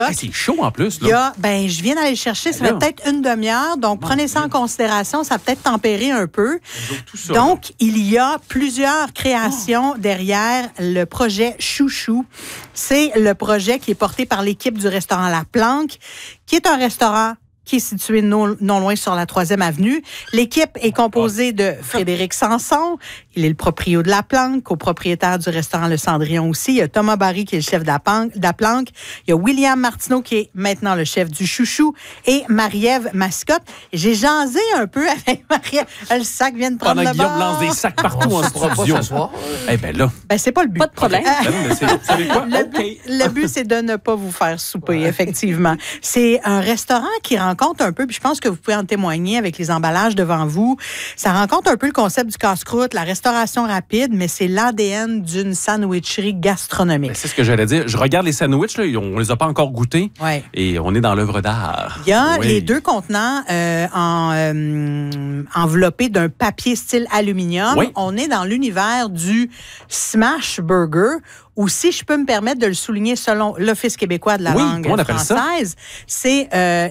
Hey, c'est chaud en plus. Là. Je viens d'aller le chercher, ça fait peut-être une demi-heure, donc prenez ça en considération, ça va peut-être tempérer un peu. Donc, il y a plusieurs créations derrière le projet Chouchou. C'est le projet qui est porté par l'équipe du restaurant La Planque, qui est un restaurant qui est situé non loin sur la 3e avenue. L'équipe est composée de Frédéric Sanson, il est le proprio de La Planque, copropriétaire du restaurant Le Cendrillon aussi. Il y a Thomas Barry qui est le chef de La Planque. Il y a William Martineau qui est maintenant le chef du Chouchou et Marie-Ève Mascotte. J'ai jasé un peu avec Marie-Ève. Le sac vient de prendre le bord. Guillaume lance des sacs partout en studio. Eh bien là. C'est pas le but. Pas de problème. Le but, c'est de ne pas vous faire souper, effectivement. C'est un restaurant qui rencontre un peu, puis je pense que vous pouvez en témoigner avec les emballages devant vous. Ça rencontre un peu le concept du casse-croûte, la restauration rapide, mais c'est l'ADN d'une sandwicherie gastronomique. C'est ce que j'allais dire. Je regarde les sandwichs, là, on les a pas encore goûtés, et on est dans l'œuvre d'art. Il y a les 2 contenants enveloppés d'un papier style aluminium. Oui. On est dans l'univers du smash burger, ou si je peux me permettre de le souligner selon l'Office québécois de la langue française, c'est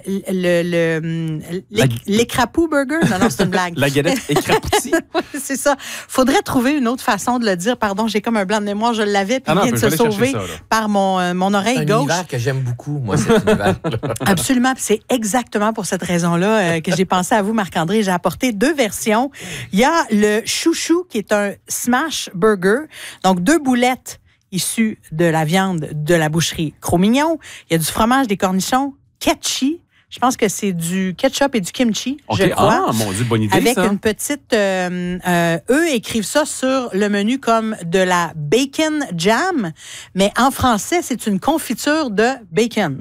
l'écrapou burger. Non, c'est une blague. La galette écrapoutie. Oui, c'est ça. Faudrait trouver une autre façon de le dire. Pardon, j'ai comme un blanc de mémoire, je l'avais, puis il vient de se sauver par mon oreille gauche. C'est un univers que j'aime beaucoup, moi, cet univers. Absolument, puis c'est exactement pour cette raison-là que j'ai pensé à vous, Marc-André. J'ai apporté 2 versions. Il y a le chouchou, qui est un smash burger, donc 2 boulettes issu de la viande de la boucherie Cro-Mignon. Il y a du fromage, des cornichons, ketchi. Je pense que c'est du ketchup et du kimchi, je crois. Ah, mon Dieu, bonne idée, avec ça. une petite... eux écrivent ça sur le menu comme de la bacon jam, mais en français, c'est une confiture de bacon.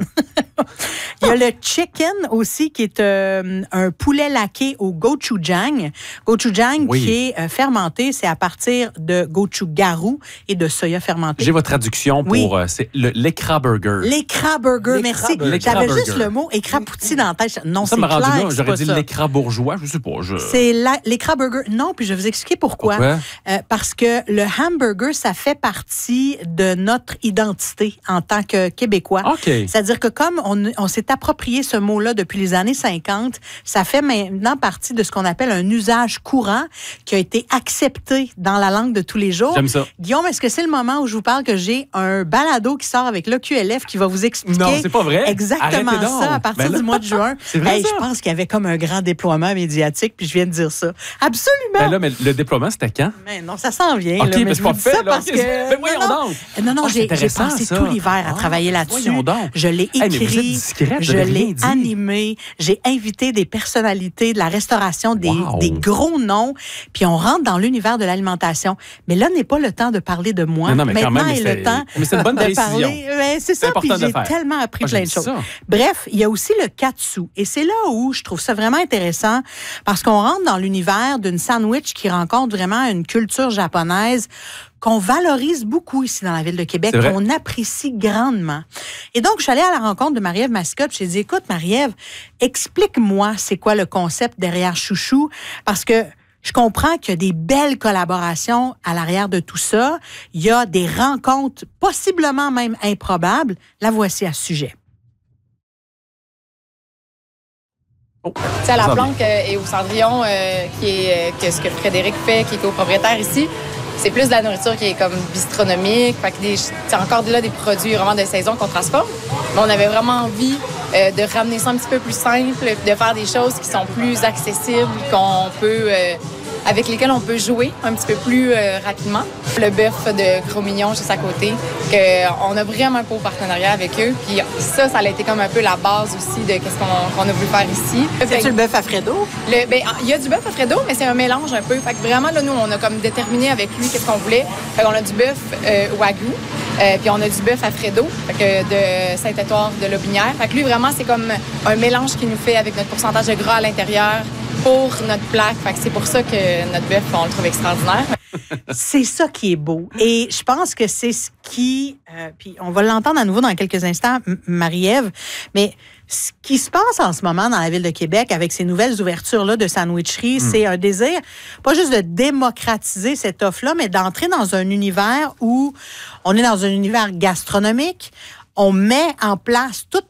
Il y a le chicken aussi, qui est un poulet laqué au gochujang. Gochujang, qui est fermenté, c'est à partir de gochugaru et de soya fermenté. J'ai votre traduction pour... c'est l'écra burger. L'écra burger, merci. J'avais juste le mot écrapouti dans la tête. Non, c'est clair. Là, j'aurais dit l'écra bourgeois, je sais pas. C'est l'écra burger. Non, puis je vais vous expliquer pourquoi. Parce que le hamburger, ça fait partie de notre identité en tant que Québécois. Okay. C'est-à-dire que comme on s'est approprié ce mot-là depuis les années 50, ça fait maintenant partie de ce qu'on appelle un usage courant qui a été accepté dans la langue de tous les jours. J'aime ça. Guillaume, est-ce que c'est le moment où je vous parle que j'ai un balado qui sort avec l'OQLF qui va vous expliquer non, c'est pas vrai. Exactement ça à partir du mois de juin? C'est vrai, je pense qu'il y avait comme un grand déploiement médiatique, puis je viens de dire ça. Absolument! Mais le déploiement, c'était quand? Mais non, ça s'en vient. OK, là, mais c'est pas fait. Parce que... Non, j'ai passé tout l'hiver à travailler là-dessus. Je l'ai écrit, je l'ai animé, j'ai invité des personnalités de la restauration, des gros noms, puis on rentre dans l'univers de l'alimentation. Mais là n'est pas le temps de parler de moi. Non, mais maintenant même, est le temps c'est une bonne de parler. C'est ça, puis j'ai tellement appris plein de choses. Ça. Bref, il y a aussi le katsu. Et c'est là où je trouve ça vraiment intéressant parce qu'on rentre dans l'univers d'une sandwich qui rencontre vraiment une culture japonaise qu'on valorise beaucoup ici dans la ville de Québec, qu'on apprécie grandement. Et donc, je suis allée à la rencontre de Marie-Ève Mascotte. J'ai dit, écoute, Marie-Ève, explique-moi c'est quoi le concept derrière Chouchou, parce que je comprends qu'il y a des belles collaborations à l'arrière de tout ça. Il y a des rencontres possiblement même improbables. La voici à ce sujet. À La Planque et au Cendrillon, que ce que Frédéric fait, qui est copropriétaire ici, c'est plus de la nourriture qui est comme bistronomique. Fait que c'est encore là des produits vraiment de saison qu'on transforme. Mais on avait vraiment envie de ramener ça un petit peu plus simple, de faire des choses qui sont plus accessibles, avec lesquelles on peut jouer un petit peu plus rapidement. Le bœuf de Cro-Mignon juste à côté, on a vraiment un beau partenariat avec eux. Puis ça a été comme un peu la base aussi de qu'est-ce qu'on a voulu faire ici. C'est-tu le bœuf Alfredo? Il y a du bœuf Alfredo, mais c'est un mélange un peu. Fait que vraiment, là, nous, on a comme déterminé avec lui qu'est-ce qu'on voulait. Fait qu'on a du bœuf Wagyu, puis on a du bœuf Alfredo, de Saint-Étoire de Lobinière. Fait que lui, vraiment, c'est comme un mélange qu'il nous fait avec notre pourcentage de gras à l'intérieur pour notre plaque. Fait que c'est pour ça que notre bœuf, on le trouve extraordinaire. C'est ça qui est beau. Et je pense que c'est ce qui... puis on va l'entendre à nouveau dans quelques instants, Marie-Ève, mais ce qui se passe en ce moment dans la ville de Québec avec ces nouvelles ouvertures-là de sandwicherie, c'est un désir, pas juste de démocratiser cette offre-là, mais d'entrer dans un univers où on est dans un univers gastronomique. on met en place toute